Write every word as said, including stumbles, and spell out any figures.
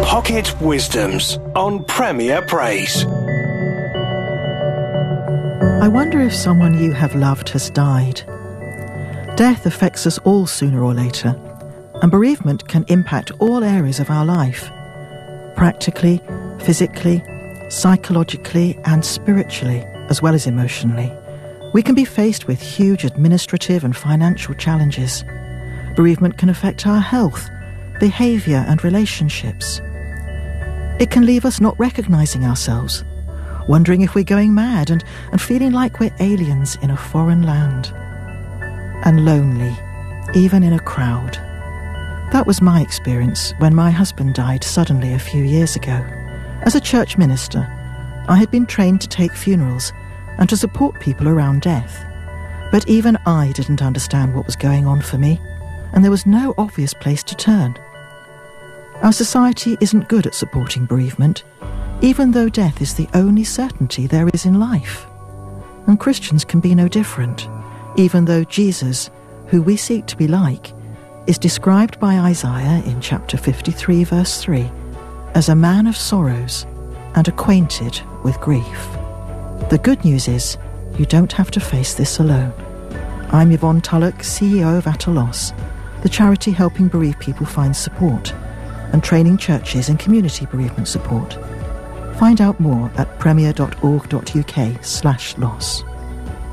Pocket Wisdoms on Premier Praise. I wonder if someone you have loved has died. Death affects us all sooner or later, and bereavement can impact all areas of our life. Practically, physically, psychologically and spiritually, as well as emotionally. We can be faced with huge administrative and financial challenges. Bereavement can affect our health, behaviour and relationships. It can leave us not recognising ourselves, wondering if we're going mad and, and feeling like we're aliens in a foreign land. And lonely, even in a crowd. That was my experience when my husband died suddenly a few years ago. As a church minister, I had been trained to take funerals and to support people around death. But even I didn't understand what was going on for me, and there was no obvious place to turn. Our society isn't good at supporting bereavement, even though death is the only certainty there is in life. And Christians can be no different, even though Jesus, who we seek to be like, is described by Isaiah in chapter fifty-three, verse three, as a man of sorrows and acquainted with grief. The good news is, you don't have to face this alone. I'm Yvonne Tulloch, C E O of At a Loss, the charity helping bereaved people find support and training churches in community bereavement support. Find out more at premier.org.uk slash loss.